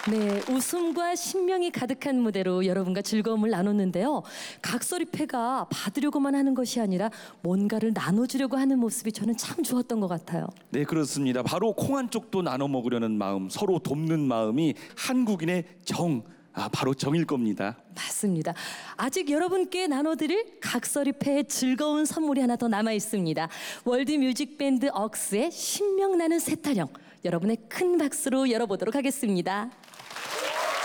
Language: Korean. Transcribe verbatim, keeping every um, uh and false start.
네, 웃음과 신명이 가득한 무대로 여러분과 즐거움을 나눴는데요. 각설이패가 받으려고만 하는 것이 아니라 뭔가를 나눠주려고 하는 모습이 저는 참 좋았던 것 같아요. 네, 그렇습니다. 바로 콩 한 쪽도 나눠 먹으려는 마음, 서로 돕는 마음이 한국인의 정, 아, 바로 정일 겁니다. 맞습니다. 아직 여러분께 나눠드릴 각설이패의 즐거운 선물이 하나 더 남아 있습니다. 월드뮤직밴드 억스의 신명나는 세타령, 여러분의 큰 박수로 열어보도록 하겠습니다.